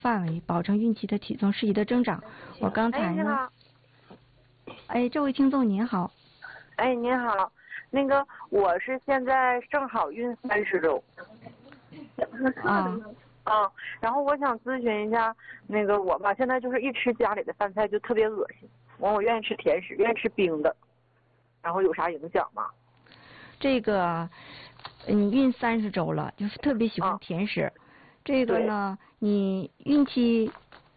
范围，保证孕期的体重适宜的增长。我刚才呢，哎，这位听众您好。 哎，您好，那个我是现在正好孕30周。 啊。 然后我想咨询一下，那个我吧，现在就是一吃家里的饭菜就特别恶心，我愿意吃甜食，愿意吃冰的，然后有啥影响吗？ 这个，你孕30周了，就是特别喜欢甜食。这个呢，你孕期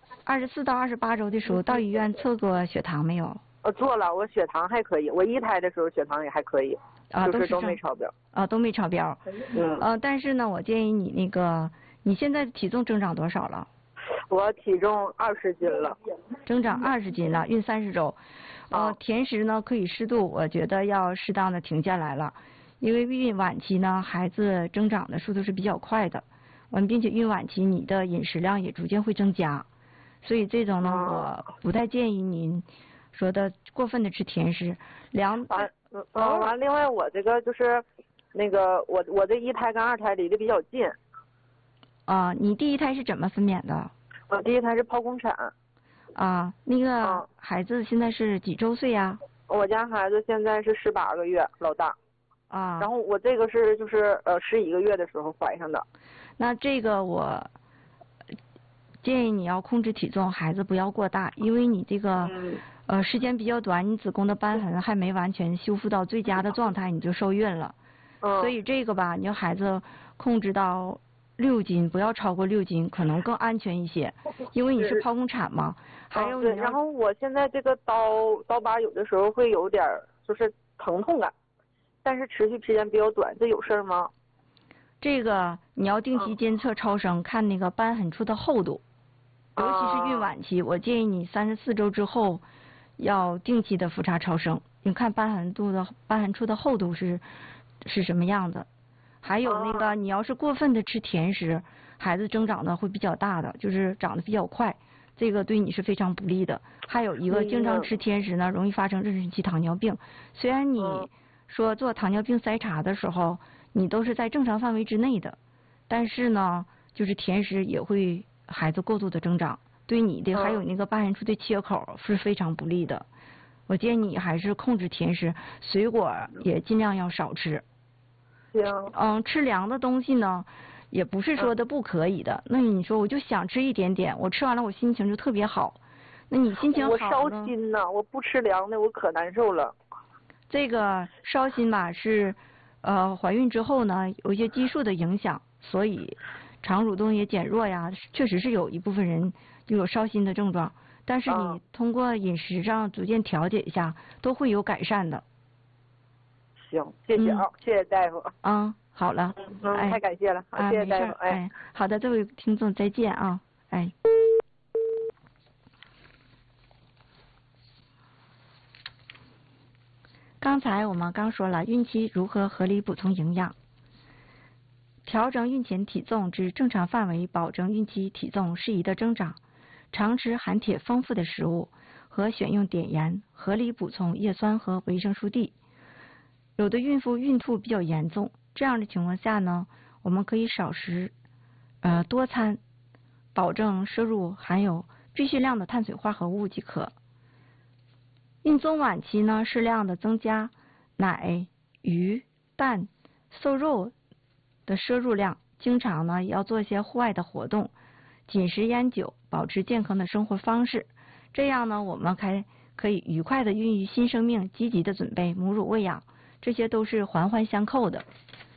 24到28周的时候到医院测过血糖没有？ 做了，我血糖还可以，我1胎的时候血糖也还可以，就是都没超标。 都没超标。但是呢，我建议你那个，你现在体重增长多少了？ 我体重20斤了。 增长20斤了，孕30周。甜食呢可以适度，我觉得要适当的停下来了，因为孕晚期呢，孩子增长的速度是比较快的，并且孕晚期你的饮食量也逐渐会增加，所以这种呢，我不太建议您说的过分的吃甜食。 完，另外我这个就是那个我这1胎跟2胎离得比较近。 你第1胎是怎么分娩的？ 我第1胎是剖宫产。 那个孩子现在是几周岁呀？ 我家孩子现在是18个月，老大。然后我这个是就是11个月的时候怀上的。 那这个我建议你要控制体重，孩子不要过大，因为你这个时间比较短，你子宫的瘢痕还没完全修复到最佳的状态，你就受孕了。所以这个吧，你要孩子控制到6斤，不要超过6斤，可能更安全一些，因为你是剖宫产嘛。还有对，然后我现在这个刀疤有的时候会有点就是疼痛感，但是持续时间比较短，这有事儿吗？ 这个你要定期监测超声，看那个瘢痕处的厚度，尤其是孕晚期，我建议你34周之后要定期的复查超声，你看瘢痕处的厚度是什么样的。还有那个你要是过分的吃甜食，孩子增长的会比较大的，就是长得比较快，这个对你是非常不利的。还有一个经常吃甜食呢，容易发生妊娠期糖尿病。虽然你说做糖尿病筛查的时候你都是在正常范围之内的，但是呢就是甜食也会孩子过度的增长，对你的还有那个瘢痕处的切口是非常不利的。我建议你还是控制甜食，水果也尽量要少吃。吃凉的东西呢也不是说的不可以的，那你说我就想吃一点点，我吃完了我心情就特别好，那你心情好呢？ 我烧心呐，我不吃凉的我可难受了。 这个烧心吧是怀孕之后呢有一些激素的影响，所以肠蠕动也减弱呀，确实是有一部分人就有烧心的症状，但是你通过饮食上逐渐调节一下都会有改善的。 行，谢谢谢谢大夫。 好了。 太感谢了，谢谢大夫。 好的，这位听众再见啊。刚才我们刚说了孕期如何合理补充营养，调整孕前体重至正常范围，保证孕期体重适宜的增长，常吃含铁丰富的食物和选用碘盐，合理补充叶酸和维生素 D。有的孕妇孕吐比较严重，这样的情况下呢，我们可以少食多餐，保证摄入含有必需量的碳水化合物即可。孕中晚期呢，适量的增加奶、鱼、蛋、瘦肉的摄入量，经常呢也要做一些户外的活动，禁食烟酒，保持健康的生活方式。这样呢，我们可以愉快的孕育新生命，积极的准备母乳喂养。这些都是环环相扣的。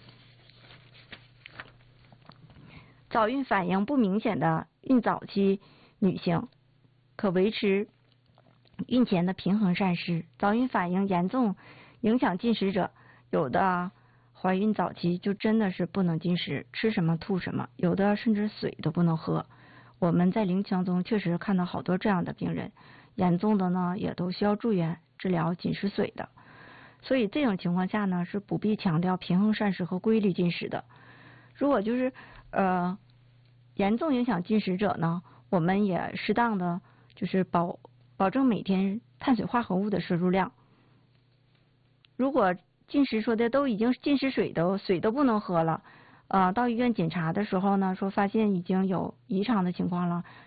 早孕反应不明显的孕早期女性，可维持孕前的平衡膳食。早孕反应严重影响进食者，有的怀孕早期就真的是不能进食，吃什么吐什么，有的甚至水都不能喝。我们在临床中确实看到好多这样的病人，严重的呢也都需要住院治疗禁食水的。所以这种情况下呢，是不必强调平衡膳食和规律进食的。如果就是严重影响进食者呢，我们也适当的就是保证每天碳水化合物的摄入量。如果进食说的都已经进食水都不能喝了到医院检查的时候呢，说发现已经有异常的情况了，